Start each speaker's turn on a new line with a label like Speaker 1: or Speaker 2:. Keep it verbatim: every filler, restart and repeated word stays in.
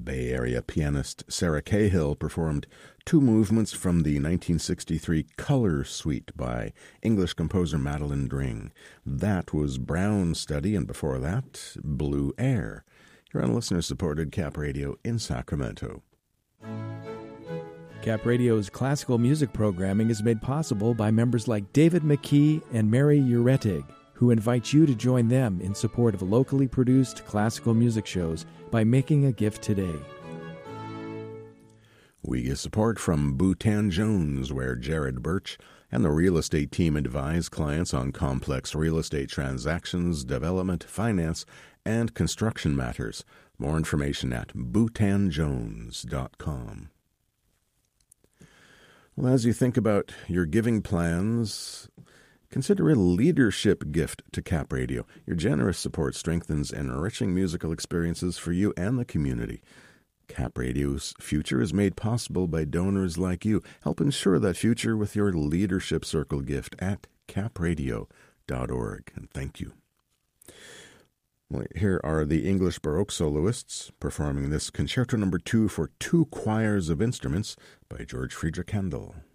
Speaker 1: Bay Area pianist Sarah Cahill performed two movements from the nineteen sixty-three Color Suite by English composer Madeline Dring. That was Brown Study, and before that, Blue Air. You're on listener-supported Cap Radio in Sacramento.
Speaker 2: Cap Radio's classical music programming is made possible by members like David McKee and Mary Uretig, who invite you to join them in support of locally produced classical music shows by making a gift today.
Speaker 1: We get support from Bhutan Jones, where Jared Birch and the real estate team advise clients on complex real estate transactions, development, finance, and construction matters. More information at bhutan jones dot com. Well, as you think about your giving plans, consider a leadership gift to Cap Radio. Your generous support strengthens enriching musical experiences for you and the community. Cap Radio's future is made possible by donors like you. Help ensure that future with your Leadership Circle gift at cap radio dot org. And thank you. Well, here are the English Baroque soloists performing this Concerto Number Two for Two Choirs of Instruments by George Friedrich Handel.